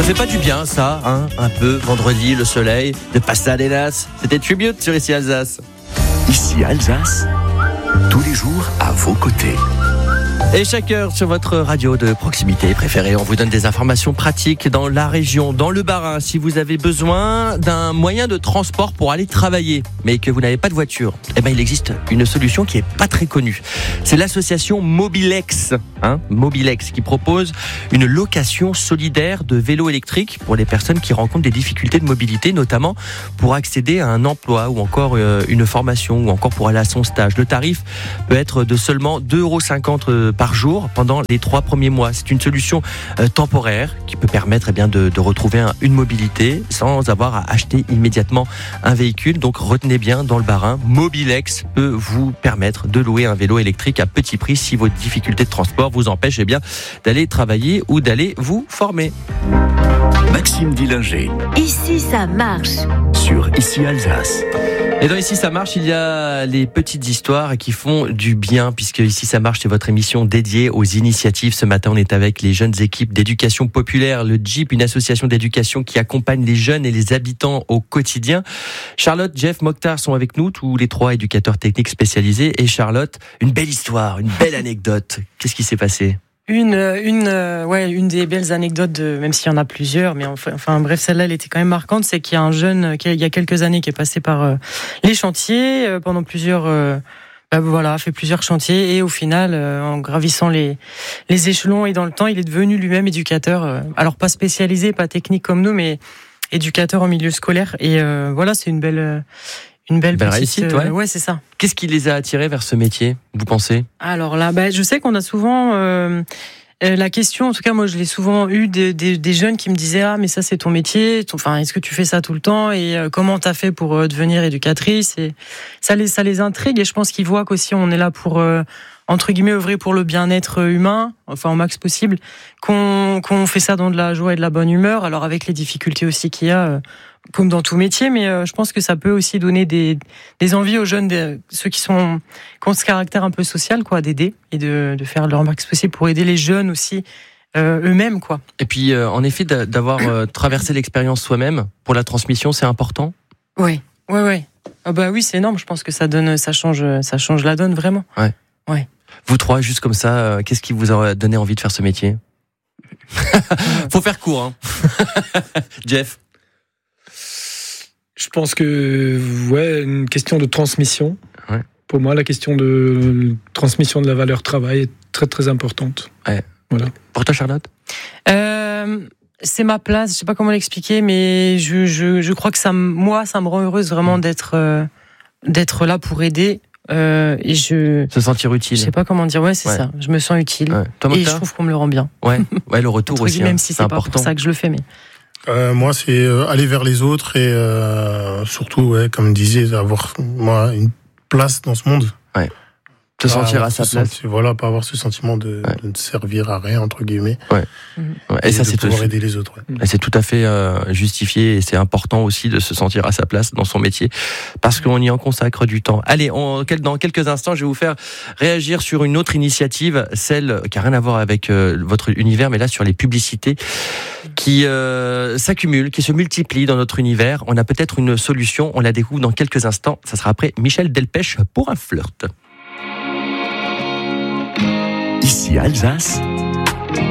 Ça fait pas du bien ça, hein, un peu, vendredi, le soleil, de passer à l'Hélas. C'était Tribute sur Ici Alsace. Ici Alsace, tous les jours à vos côtés. Et chaque heure sur votre radio de proximité préférée, on vous donne des informations pratiques dans la région, dans le Bas-Rhin. Si vous avez besoin d'un moyen de transport pour aller travailler, mais que vous n'avez pas de voiture, eh ben il existe une solution qui est pas très connue. C'est l'association Mobilex, Mobilex, qui propose une location solidaire de vélos électriques pour les personnes qui rencontrent des difficultés de mobilité, notamment pour accéder à un emploi ou encore une formation ou encore pour aller à son stage. Le tarif peut être de seulement 2,50 € par jour pendant les 3 premiers mois. C'est une solution temporaire qui peut permettre de retrouver une mobilité sans avoir à acheter immédiatement un véhicule. Donc retenez bien, dans le Bas-Rhin, Mobilex peut vous permettre de louer un vélo électrique à petit prix si vos difficultés de transport vous empêchent d'aller travailler ou d'aller vous former. Maxime Dillinger. Ici ça marche. Sur Ici Alsace. Et dans Ici ça marche, il y a les petites histoires qui font du bien, puisque Ici ça marche, c'est votre émission dédiée aux initiatives. Ce matin, on est avec les jeunes équipes d'éducation populaire, le JIP, une association d'éducation qui accompagne les jeunes et les habitants au quotidien. Charlotte, Jeff, Mokhtar sont avec nous, tous les 3 éducateurs techniques spécialisés. Et Charlotte, une belle histoire, une belle anecdote. Qu'est-ce qui s'est passé ? Une des belles anecdotes, même s'il y en a plusieurs, mais enfin bref, celle-là, elle était quand même marquante, c'est qu'il y a un jeune qui, il y a quelques années, qui est passé par les chantiers pendant plusieurs, fait plusieurs chantiers, et au final, en gravissant les échelons et dans le temps, il est devenu lui-même éducateur, alors pas spécialisé, pas technique comme nous, mais éducateur en milieu scolaire, et c'est une belle petite réussite, ouais, c'est ça. Qu'est-ce qui les a attirés vers ce métier, vous pensez ? Alors là, je sais qu'on a souvent la question, en tout cas moi je l'ai souvent eu des jeunes qui me disaient « Ah mais ça c'est ton métier, est-ce que tu fais ça tout le temps et comment t'as fait pour devenir éducatrice ?» Et ça les intrigue, et je pense qu'ils voient qu'aussi on est là pour entre guillemets œuvrer pour le bien-être humain, enfin au max possible, qu'on fait ça dans de la joie et de la bonne humeur, alors avec les difficultés aussi qu'il y a, comme dans tout métier, mais je pense que ça peut aussi donner des envies aux jeunes, ceux qui ont ce caractère un peu social, quoi, d'aider et de faire leur max possible pour aider les jeunes aussi eux-mêmes, quoi. Et puis en effet, d'avoir traversé l'expérience soi-même pour la transmission, c'est important. Oui. Ah oui, c'est énorme. Je pense que ça change la donne vraiment. Ouais. Vous 3, juste comme ça, qu'est-ce qui vous a donné envie de faire ce métier ? Faut faire court, hein. Jeff. Je pense que, une question de transmission. Ouais. Pour moi, la question de transmission de la valeur travail est très, très importante. Ouais. Voilà. Pour toi, Charlotte ? C'est ma place, je sais pas comment l'expliquer, mais je crois que ça me rend heureuse vraiment d'être là pour aider. Et se sentir utile. Je sais pas comment dire, c'est ça. Je me sens utile. Ouais. Toi, et je trouve qu'on me le rend bien. Ouais, le retour aussi. Même si c'est pas important. pour ça que je le fais, mais. Moi, c'est aller vers les autres et surtout, comme disait, avoir une place dans ce monde. Ouais. Se sentir à sa place. Pas avoir ce sentiment de ne servir à rien, entre guillemets. Ouais. Et ça, c'est pouvoir aider les autres. Ouais. Et c'est tout à fait justifié, et c'est important aussi de se sentir à sa place dans son métier, parce qu'on y en consacre du temps. Allez, dans quelques instants, je vais vous faire réagir sur une autre initiative, celle qui n'a rien à voir avec votre univers, mais là sur les publicités qui s'accumulent, qui se multiplient dans notre univers. On a peut-être une solution, on la découvre dans quelques instants. Ça sera après Michel Delpech pour un flirt. Ici Alsace,